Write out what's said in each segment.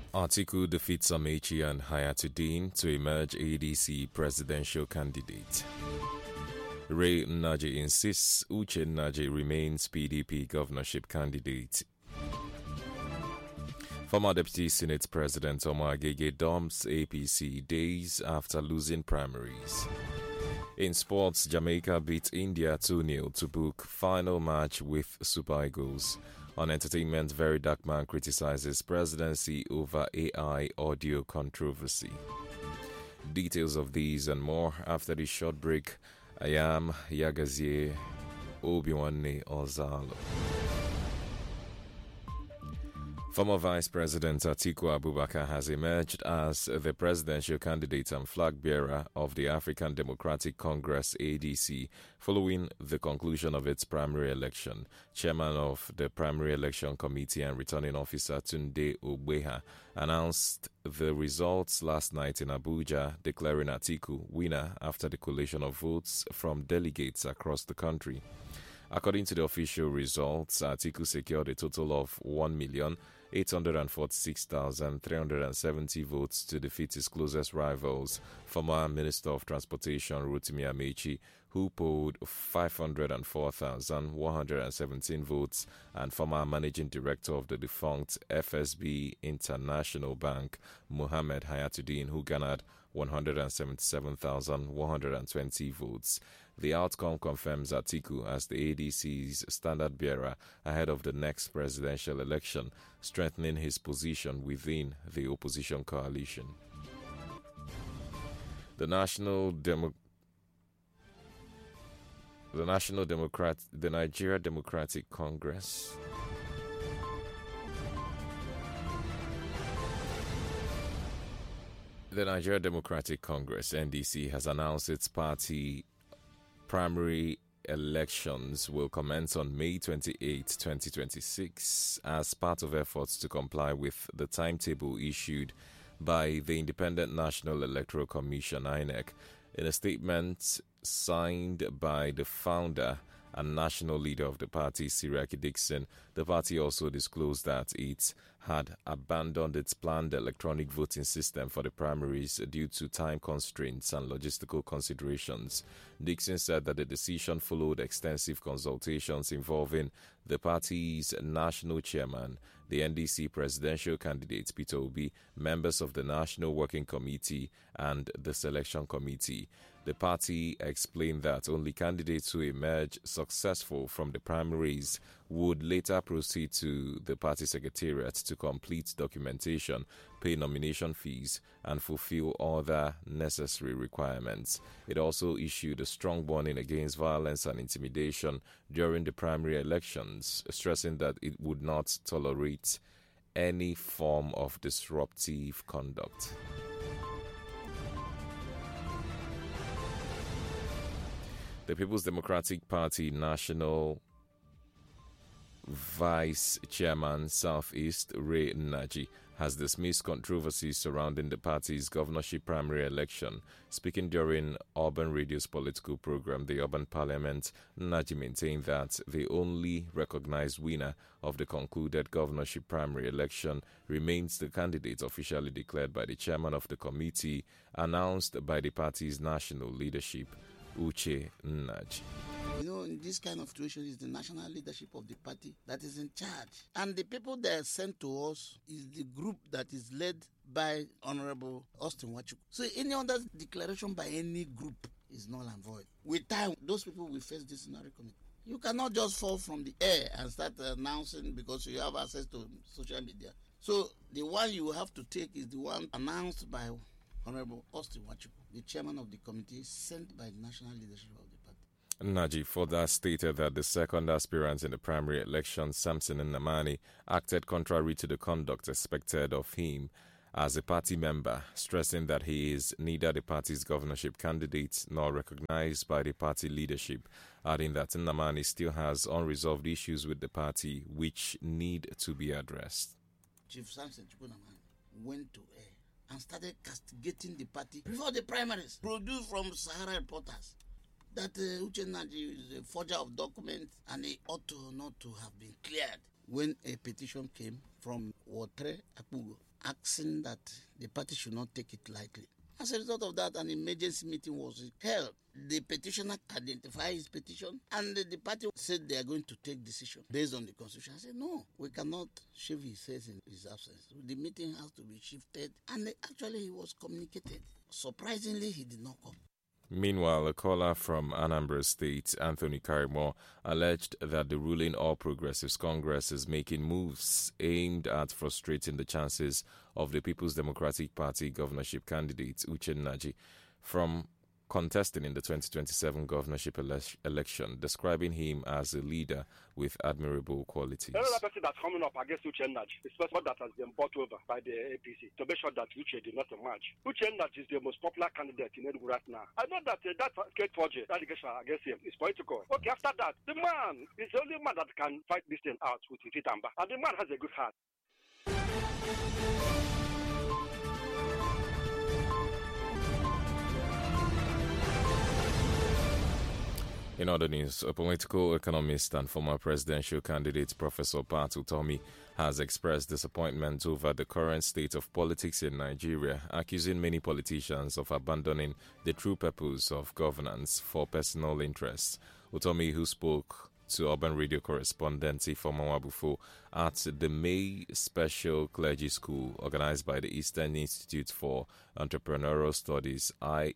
Atiku defeats Amechi and Hayatuddin to emerge ADC presidential candidate. Ray Nnaji insists Uche Nnaji remains PDP governorship candidate. Former Deputy Senate President Omar Agege dumps APC days after losing primaries. In sports, Jamaica beat India 2-0 to book final match with Super Eagles. On entertainment, Very Dark Man criticizes presidency over AI audio controversy. Details of these and more after this short break. I am Yagazie Obiwanne Ozalo. Former Vice President Atiku Abubakar has emerged as the presidential candidate and flag bearer of the African Democratic Congress ADC following the conclusion of its primary election. Chairman of the Primary Election Committee and Returning Officer Tunde Ogbeha announced the results last night in Abuja, declaring Atiku winner after the collation of votes from delegates across the country. According to the official results, Atiku secured a total of 1,846,370 votes to defeat his closest rivals, former Minister of Transportation Rotimi Amechi, who polled 504,117 votes, and former Managing Director of the defunct FSB International Bank, Mohammed Hayatuddin, who garnered 177,120 votes. The outcome confirms Atiku as the ADC's standard bearer ahead of the next presidential election, strengthening his position within the opposition coalition. The Nigeria Democratic Congress The Nigeria Democratic Congress, NDC, has announced its party primary elections will commence on May 28, 2026, as part of efforts to comply with the timetable issued by the Independent National Electoral Commission, INEC. In a statement signed by the founder and national leader of the party, Siraki Dixon, the party also disclosed that it had abandoned its planned electronic voting system for the primaries due to time constraints and logistical considerations. Dixon said that the decision followed extensive consultations involving the party's national chairman, the NDC presidential candidate Peter Obi, members of the National Working Committee, and the Selection Committee. The party explained that only candidates who emerge successful from the primaries would later proceed to the party secretariat to complete documentation, pay nomination fees, and fulfill other necessary requirements. It also issued a strong warning against violence and intimidation during the primary elections, stressing that it would not tolerate any form of disruptive conduct. The People's Democratic Party National Vice Chairman Southeast Ray Nnaji has dismissed controversies surrounding the party's governorship primary election. Speaking during Urban Radio's political program, The Urban Parliament, Nnaji maintained that the only recognized winner of the concluded governorship primary election remains the candidate officially declared by the chairman of the committee, announced by the party's national leadership, Uche Nnaji. In this kind of situation, it's the national leadership of the party that is in charge. And the people that are sent to us is the group that is led by Honorable Austin Nwachukwu. So any other declaration by any group is null and void. With time, those people will face disciplinary committee. You cannot just fall from the air and start announcing because you have access to social media. So the one you have to take is the one announced by Honorable Austin Nwachukwu, the chairman of the committee sent by the national leadership of the party. Nnaji further stated that the second aspirant in the primary election, Samson Nnamani, acted contrary to the conduct expected of him as a party member, stressing that he is neither the party's governorship candidate nor recognized by the party leadership, adding that Nnamani still has unresolved issues with the party which need to be addressed. Chief Samson Nnamani went to air and started castigating the party before the primaries, produced from Sahara reporters, that Uche Nnaji is a forger of documents and he ought to not to have been cleared. when a petition came from Wotre Akpugo asking that the party should not take it lightly. As a result of that, an emergency meeting was held. The petitioner identified his petition, and the party said they are going to take decision based on the constitution. I said, no, we cannot shave his face in his absence. The meeting has to be shifted, and actually he was communicated. Surprisingly, he did not come. Meanwhile, a caller from Anambra State, Anthony Karimo, alleged that the ruling All Progressives Congress is making moves aimed at frustrating the chances of the People's Democratic Party governorship candidate, Uche Nnaji, from contesting in the 2027 governorship election, describing him as a leader with admirable qualities. Another person that's coming up against Uche Nnaji is someone that has been bought over by the APC to make sure that Uche did not emerge. Uche Nnaji is the most popular candidate in Enugu right now. I know that that Kate Forge allegation against him is political. Okay, after that, the man is the only man that can fight this thing out with Ifitamba. And the man has a good heart. In other news, a political economist and former presidential candidate, Professor Pat Utomi, has expressed disappointment over the current state of politics in Nigeria, accusing many politicians of abandoning the true purpose of governance for personal interests. Utomi, who spoke to Urban Radio correspondent Ifeoma Nwabufo at the May Special Clergy School organized by the Eastern Institute for Entrepreneurial Studies,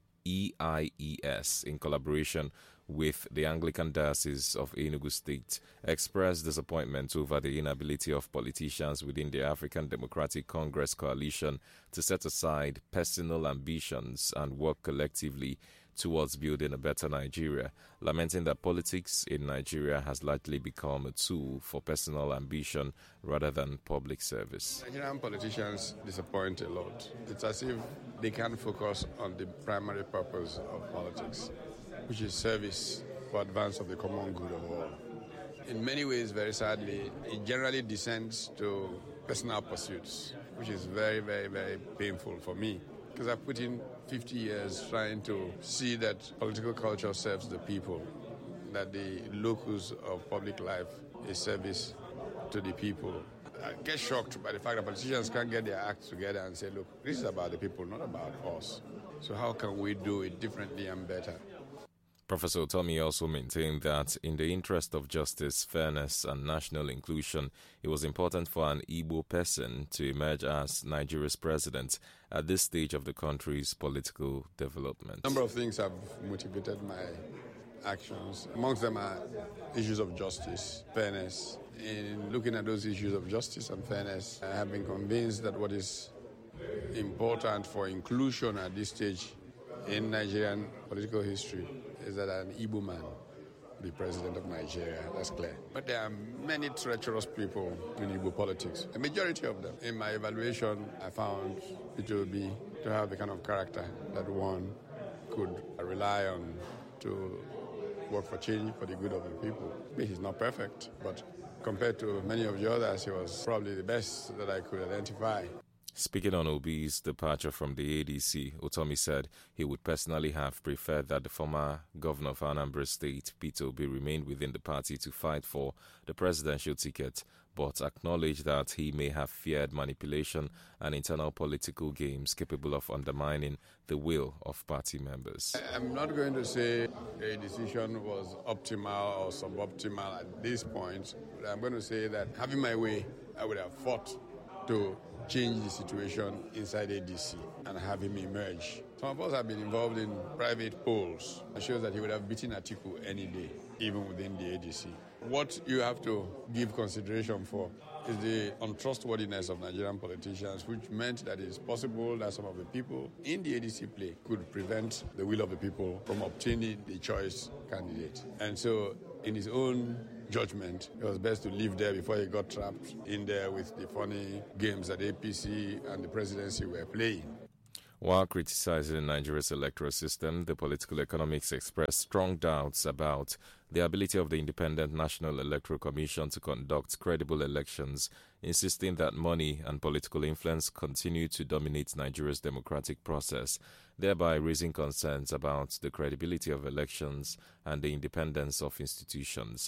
EIES, in collaboration with the Anglican Diocese of Enugu State, expressed disappointment over the inability of politicians within the African Democratic Congress coalition to set aside personal ambitions and work collectively towards building a better Nigeria, lamenting that politics in Nigeria has largely become a tool for personal ambition rather than public service. Nigerian politicians disappoint a lot. It's as if they can't focus on the primary purpose of politics, which is service for advance of the common good of all. In many ways, very sadly, it generally descends to personal pursuits, which is very, very, very painful for me, because I've put in 50 years trying to see that political culture serves the people, that the locus of public life is service to the people. I get shocked by the fact that politicians can't get their act together and say, look, this is about the people, not about us. So how can we do it differently and better? Professor Utomi also maintained that in the interest of justice, fairness, and national inclusion, it was important for an Igbo person to emerge as Nigeria's president at this stage of the country's political development. A number of things have motivated my actions. Amongst them are issues of justice, fairness. In looking at those issues of justice and fairness, I have been convinced that what is important for inclusion at this stage in Nigerian political history is that an Igbo man be president of Nigeria. That's clear. But there are many treacherous people in Igbo politics, a majority of them. In my evaluation, I found it would be to have the kind of character that one could rely on to work for change for the good of the people. He's not perfect, but compared to many of the others, he was probably the best that I could identify. Speaking on Obi's departure from the ADC, Utomi said he would personally have preferred that the former governor of Anambra State, Peter Obi, remained within the party to fight for the presidential ticket, but acknowledged that he may have feared manipulation and internal political games capable of undermining the will of party members. I'm not going to say a decision was optimal or suboptimal at this point, but I'm going to say that having my way, I would have fought to change the situation inside ADC and have him emerge. Some of us have been involved in private polls. It shows that he would have beaten Atiku any day, even within the ADC. What you have to give consideration for is the untrustworthiness of Nigerian politicians, which meant that it's possible that some of the people in the ADC play could prevent the will of the people from obtaining the choice candidate. And so, in his own judgment, it was best to leave there before he got trapped in there with the funny games that APC and the presidency were playing. While criticizing Nigeria's electoral system, the political economics expressed strong doubts about the ability of the Independent National Electoral Commission to conduct credible elections, insisting that money and political influence continue to dominate Nigeria's democratic process, thereby raising concerns about the credibility of elections and the independence of institutions.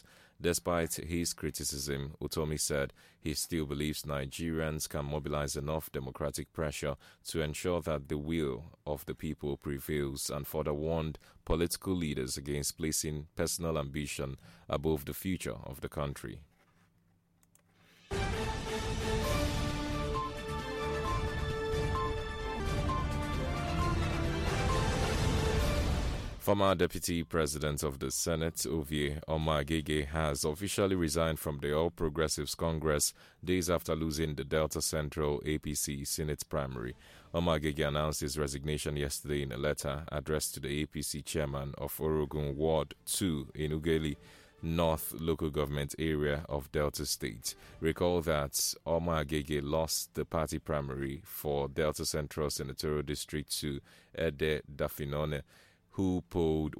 Despite his criticism, Utomi said he still believes Nigerians can mobilize enough democratic pressure to ensure that the will of the people prevails, and further warned political leaders against placing personal ambition above the future of the country. Former Deputy President of the Senate, Ovie Omoagege, has officially resigned from the All Progressives Congress days after losing the Delta Central APC Senate primary. Omoagege announced his resignation yesterday in a letter addressed to the APC chairman of Orogun Ward 2 in Ughelli North local government area of Delta State. Recall that Omoagege lost the party primary for Delta Central Senatorial District to Ede Dafinone, who polled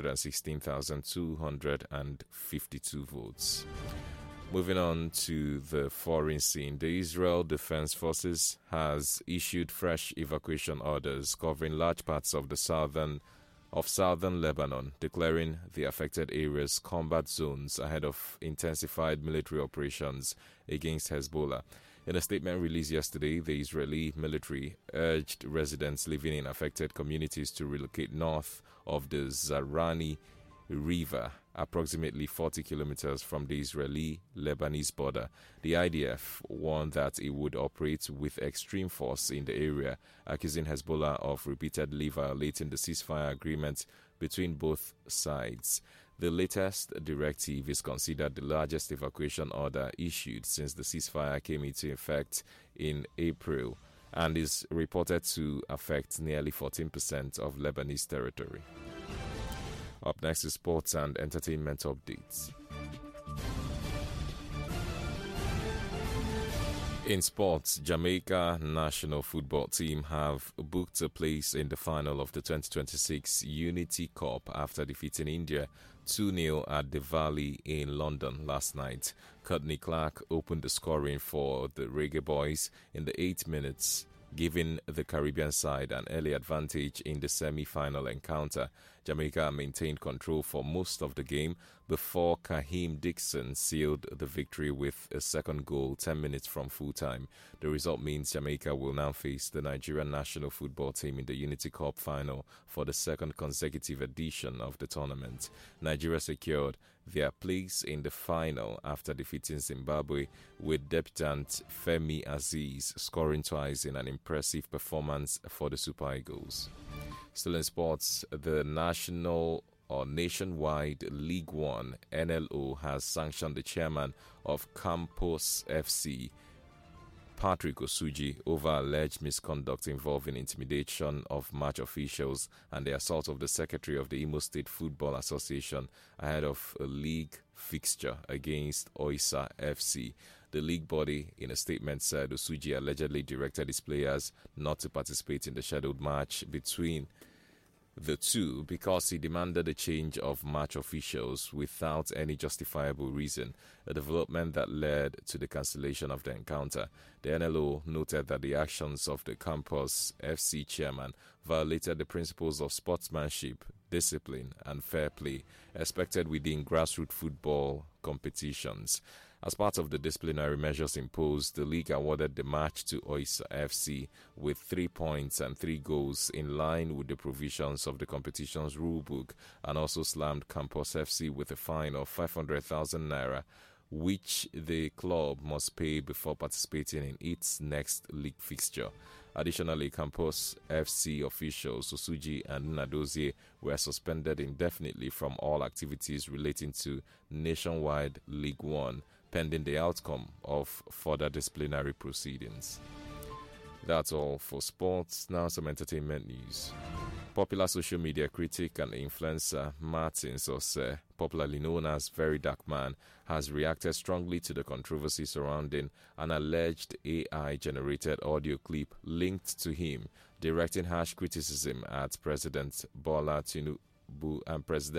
116,252 votes. Moving on to the foreign scene, the Israel Defense Forces has issued fresh evacuation orders covering large parts of the southern Lebanon, declaring the affected areas combat zones ahead of intensified military operations against Hezbollah. In a statement released yesterday, the Israeli military urged residents living in affected communities to relocate north of the Zarani River, approximately 40 kilometers from the Israeli-Lebanese border. The IDF warned that it would operate with extreme force in the area, accusing Hezbollah of repeatedly violating the ceasefire agreement between both sides. The latest directive is considered the largest evacuation order issued since the ceasefire came into effect in April and is reported to affect nearly 14% of Lebanese territory. Up next is sports and entertainment updates. In sports, Jamaica national football team have booked a place in the final of the 2026 Unity Cup after defeating India 2-0 at the Valley in London last night. Courtney Clark opened the scoring for the Reggae Boys in the 8 minutes, giving the Caribbean side an early advantage in the semi-final encounter. Jamaica maintained control for most of the game before Kaheem Dixon sealed the victory with a second goal 10 minutes from full-time. The result means Jamaica will now face the Nigerian national football team in the Unity Cup final for the second consecutive edition of the tournament. Nigeria secured their place in the final after defeating Zimbabwe, with debutant Femi Aziz scoring twice in an impressive performance for the Super Eagles. Still in sports, the Nationwide League One NLO has sanctioned the chairman of Campos FC, Patrick Osuji, over alleged misconduct involving intimidation of match officials and the assault of the secretary of the Imo State Football Association ahead of a league fixture against Oisa FC. The league body, in a statement, said Osuji allegedly directed his players not to participate in the scheduled match between the two because he demanded a change of match officials without any justifiable reason, a development that led to the cancellation of the encounter. The NLO noted that the actions of the Campus FC chairman violated the principles of sportsmanship, discipline, and fair play expected within grassroots football competitions. As part of the disciplinary measures imposed, the league awarded the match to Oisa FC with 3 points and 3 goals in line with the provisions of the competition's rulebook, and also slammed Campus FC with a fine of 500,000 naira, which the club must pay before participating in its next league fixture. Additionally, Campus FC officials Osuji and Nadozie were suspended indefinitely from all activities relating to Nationwide League One, pending the outcome of further disciplinary proceedings. That's all for sports. Now some entertainment news. Popular social media critic and influencer Martin Sose, popularly known as Very Dark Man, has reacted strongly to the controversy surrounding an alleged AI-generated audio clip linked to him, directing harsh criticism at President Bola Tinubu and President